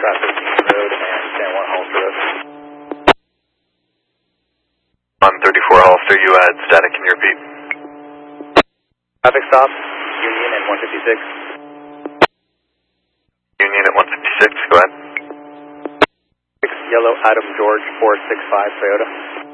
traffic, Union Road and San Juan Hollister Road. On 34 Hollister, you had static, can you repeat? Traffic stop, Union and 156. Union at 156, go ahead. Yellow Adam George 465 Toyota.